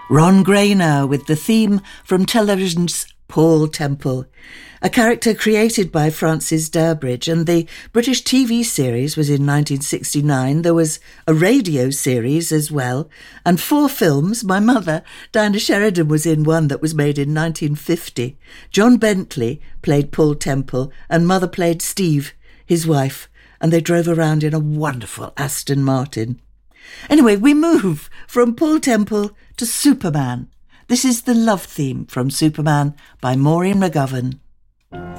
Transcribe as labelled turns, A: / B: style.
A: Ron Gray now with the theme from television's Paul Temple, a character created by Francis Durbridge, and the British TV series was in 1969. There was a radio series as well, and 4 films. My mother, Diana Sheridan, was in one that was made in 1950. John Bentley played Paul Temple, and Mother played Steve, his wife, and they drove around in a wonderful Aston Martin. Anyway, we move from Paul Temple to Superman. This is the love theme from Superman by Maureen McGovern.